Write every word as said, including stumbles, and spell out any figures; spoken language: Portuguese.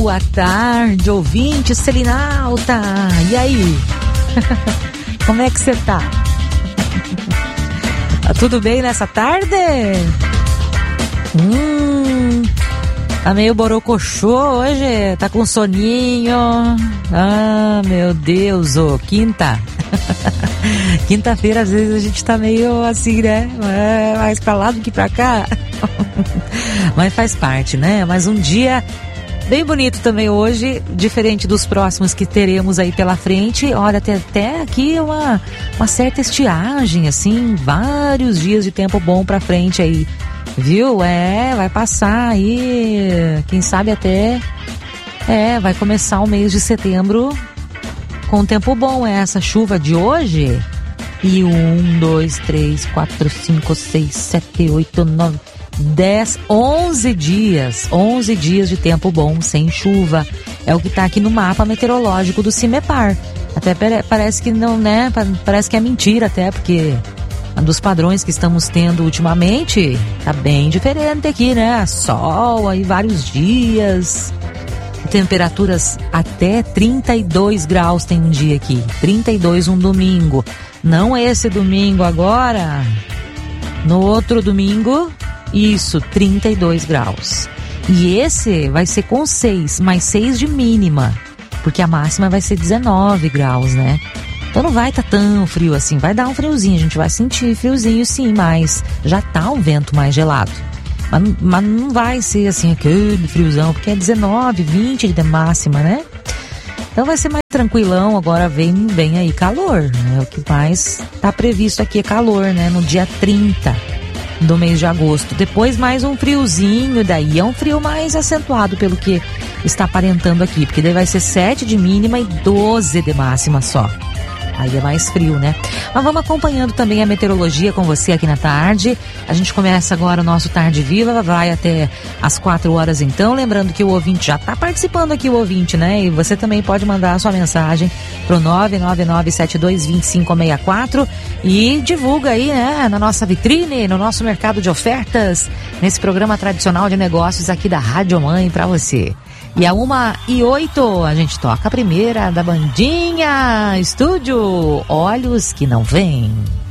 Boa tarde, ouvinte Selinalta. E aí? Como é que você tá? Tá tudo bem nessa tarde? Hum, tá meio borocochô hoje? Tá com soninho? Ah, meu Deus, ô, quinta. Quinta-feira, às vezes, a gente tá meio assim, né? É, mais pra lá do que pra cá. Mas faz parte, né? Mas um dia bem bonito também hoje, diferente dos próximos que teremos aí pela frente. Olha, tem até aqui uma, uma certa estiagem, assim, vários dias de tempo bom pra frente aí, viu? É, vai passar aí, quem sabe até, é, vai começar o mês de setembro com tempo bom. É essa chuva de hoje. E um, dois, três, quatro, cinco, seis, sete, oito, nove... dez, onze dias, onze dias de tempo bom, sem chuva. É o que está aqui no mapa meteorológico do CIMEPAR. Até parece que não, né? Parece que é mentira até, porque dos padrões que estamos tendo ultimamente, tá bem diferente aqui, né? Sol aí vários dias, temperaturas até trinta e dois graus tem um dia aqui, trinta e dois um domingo. Não esse domingo agora, no outro domingo, isso, trinta e dois graus. E esse vai ser com seis, mais seis de mínima, porque a máxima vai ser dezenove graus, né? Então não vai estar tá tão frio assim, vai dar um friozinho, a gente vai sentir friozinho sim, mas já tá um vento mais gelado. Mas, mas não vai ser assim aquele friozão, porque é dezenove, vinte de máxima, né? Então vai ser mais tranquilão. Agora vem, vem aí calor, né? O que mais tá previsto aqui é calor, né? No dia trinta do mês de agosto. Depois mais um friozinho, daí é um frio mais acentuado pelo que está aparentando aqui, porque daí vai ser sete de mínima e doze de máxima só. Aí é mais frio, né? Mas vamos acompanhando também a meteorologia com você aqui na tarde. A gente começa agora o nosso Tarde Viva, vai até às quatro horas então. Lembrando que o ouvinte já está participando aqui, o ouvinte, né? E você também pode mandar a sua mensagem pro nove nove nove sete dois dois cinco seis quatro e divulga aí, né? Na nossa vitrine, no nosso mercado de ofertas, nesse programa tradicional de negócios aqui da Rádio Mãe para você. E a uma e oito, a gente toca a primeira da bandinha, estúdio Olhos que Não Vêm.